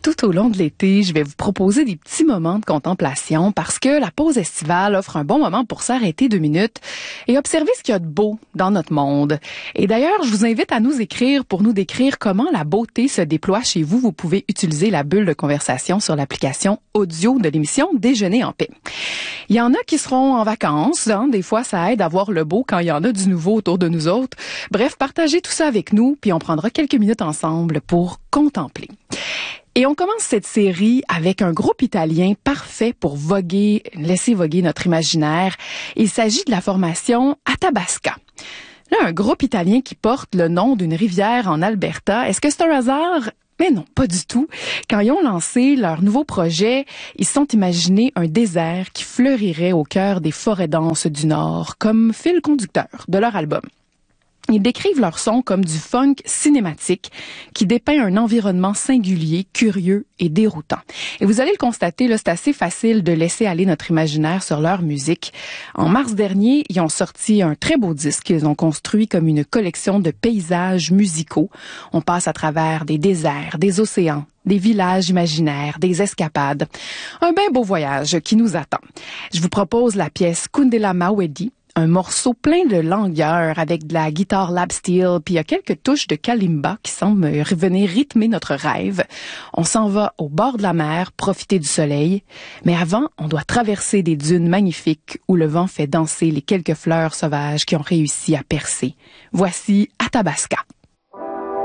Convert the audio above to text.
Tout au long de l'été, je vais vous proposer des petits moments de contemplation parce que la pause estivale offre un bon moment pour s'arrêter 2 minutes et observer ce qu'il y a de beau dans notre monde. Et d'ailleurs, je vous invite à nous écrire pour nous décrire comment la beauté se déploie chez vous. Vous pouvez utiliser la bulle de conversation sur l'application audio de l'émission Déjeuner en paix. Il y en a qui seront en vacances, des fois ça aide à voir le beau quand il y en a du nouveau autour de nous autres. Bref, partagez tout ça avec nous, puis on prendra quelques minutes ensemble pour contempler. Et on commence cette série avec un groupe italien parfait pour laisser voguer notre imaginaire. Il s'agit de la formation Athabasca. Là, un groupe italien qui porte le nom d'une rivière en Alberta. Est-ce que c'est un hasard? Mais non, pas du tout. Quand ils ont lancé leur nouveau projet, ils se sont imaginés un désert qui fleurirait au cœur des forêts denses du Nord, comme fil conducteur de leur album. Ils décrivent leur son comme du funk cinématique qui dépeint un environnement singulier, curieux et déroutant. Et vous allez le constater, là, c'est assez facile de laisser aller notre imaginaire sur leur musique. En mars dernier, ils ont sorti un très beau disque qu'ils ont construit comme une collection de paysages musicaux. On passe à travers des déserts, des océans, des villages imaginaires, des escapades. Un bien beau voyage qui nous attend. Je vous propose la pièce Kundela Mawedi, un morceau plein de langueur avec de la guitare lap steel, puis il y a quelques touches de kalimba qui semblent venir rythmer notre rêve. On s'en va au bord de la mer, profiter du soleil, mais avant, on doit traverser des dunes magnifiques où le vent fait danser les quelques fleurs sauvages qui ont réussi à percer. Voici Athabasca.